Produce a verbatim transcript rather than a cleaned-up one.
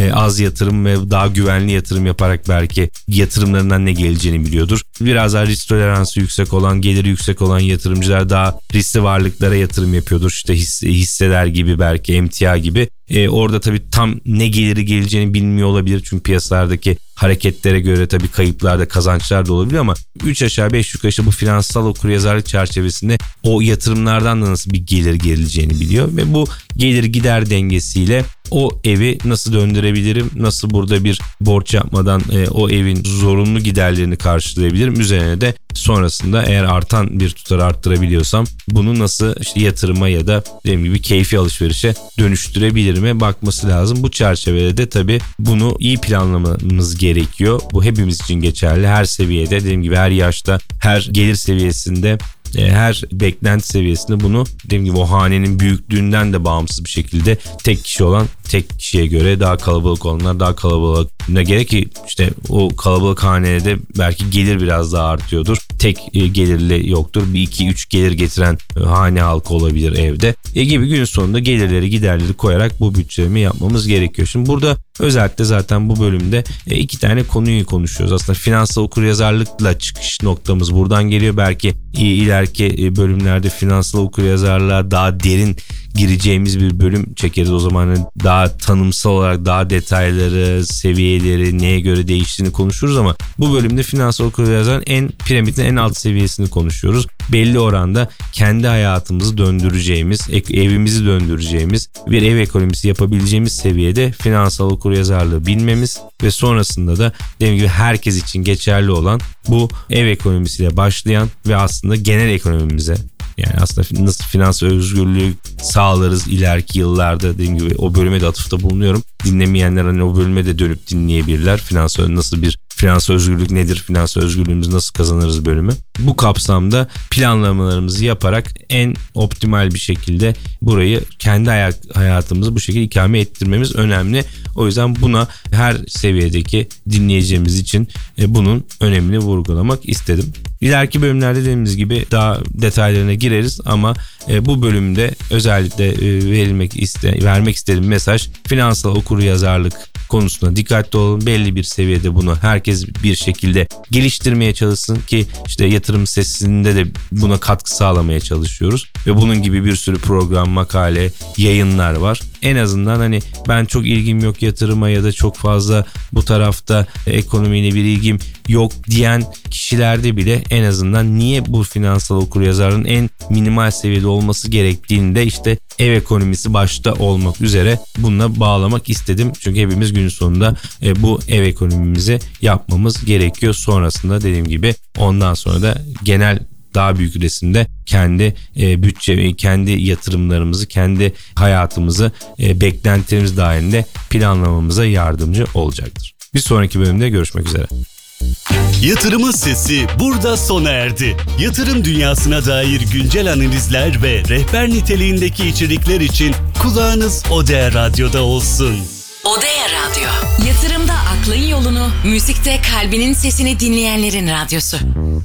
e, az yatırım ve daha güvenli yatırım yaparak belki yatırımlarından ne geleceğini biliyordur. Biraz daha risk toleransı yüksek olan, geliri yüksek olan yatırımcılar daha riskli varlıklara yatırım yapıyordur. İşte hisse, hisseler gibi, belki emtia gibi. E, orada tabii tam ne geliri geleceğini bilmiyor olabilir. Çünkü piyasalardaki hareketlere göre tabii kayıplar da kazançlar da olabilir ama üç aşağı beş yukarı bu finansal okuryazarlık çerçevesinde o yatırımlardan da nasıl bir gelir geleceğini biliyor ve bu gelir gider dengesiyle o evi nasıl döndürebilirim, nasıl burada bir borç yapmadan e, o evin zorunlu giderlerini karşılayabilirim, üzerine de sonrasında eğer artan bir tutar arttırabiliyorsam bunu nasıl işte yatırıma ya da dediğim gibi keyfi alışverişe dönüştürebilirime bakması lazım. Bu çerçevede de tabii bunu iyi planlamamız gerekiyor. Bu hepimiz için geçerli. Her seviyede, dediğim gibi her yaşta, her gelir seviyesinde, her beklenti seviyesinde bunu dediğim gibi o hanenin büyüklüğünden de bağımsız bir şekilde tek kişi olan tek kişiye göre daha kalabalık olanlar daha kalabalık. Ne gerek ki işte o kalabalık hanede belki gelir biraz daha artıyordur. Tek gelirli yoktur. Bir iki üç gelir getiren hane halkı olabilir evde. E gibi gün sonunda gelirleri giderleri koyarak bu bütçeleme yapmamız gerekiyor. Şimdi burada özellikle zaten bu bölümde iki tane konuyu konuşuyoruz. Aslında finansal okuryazarlıkla çıkış noktamız buradan geliyor. Belki ileriki bölümlerde finansal okuryazarlığa daha derin gireceğimiz bir bölüm çekeriz. O zaman daha tanımsal olarak daha detayları, seviyeleri, neye göre değiştiğini konuşuruz ama bu bölümde finansal okuryazarlığın en piramidin en alt seviyesini konuşuyoruz. Belli oranda kendi hayatımızı döndüreceğimiz, evimizi döndüreceğimiz bir ev ekonomisi yapabileceğimiz seviyede finansal okuryazarlığı bilmemiz ve sonrasında da dediğim gibi herkes için geçerli olan bu ev ekonomisiyle başlayan ve aslında genel ekonomimize, yani aslında nasıl finans özgürlüğü sağlarız ileriki yıllarda, dediğim gibi o bölüme de atıfta bulunuyorum. Dinlemeyenler hani o bölüme de dönüp dinleyebilirler. Finans nasıl bir finans özgürlük nedir? Finans özgürlüğümüzü nasıl kazanırız bölümü. Bu kapsamda planlamalarımızı yaparak en optimal bir şekilde burayı kendi hayatımızı bu şekilde ikame ettirmemiz önemli. O yüzden buna her seviyedeki dinleyeceğimiz için bunun önemini vurgulamak istedim. İleriki bölümlerde dediğimiz gibi daha detaylarına gireriz ama bu bölümde özellikle verilmek iste, vermek istediğim mesaj finansal okuryazarlık konusuna dikkatli olun. Belli bir seviyede bunu herkes bir şekilde geliştirmeye çalışsın ki işte yatırım sesinde de buna katkı sağlamaya çalışıyoruz. Ve bunun gibi bir sürü program, makale, yayınlar var. En azından hani ben çok ilgim yok yatırıma ya da çok fazla bu tarafta ekonomiyle bir ilgim yok diyen kişilerde bile en azından niye bu finansal okuryazarlığın en minimal seviyede olması gerektiğini de işte ev ekonomisi başta olmak üzere bununla bağlamak istedim. Çünkü hepimiz gün sonunda e, bu ev ekonomimizi yapmamız gerekiyor. Sonrasında dediğim gibi ondan sonra da genel daha büyük resimde kendi e, bütçe, kendi yatırımlarımızı, kendi hayatımızı e, beklentilerimiz dahilinde planlamamıza yardımcı olacaktır. Bir sonraki bölümde görüşmek üzere. Yatırımın sesi burada sona erdi. Yatırım dünyasına dair güncel analizler ve rehber niteliğindeki içerikler için kulağınız Odea Radyo'da olsun. Odea Radyo. Yatırımda aklın yolunu, müzikte kalbinin sesini dinleyenlerin radyosu.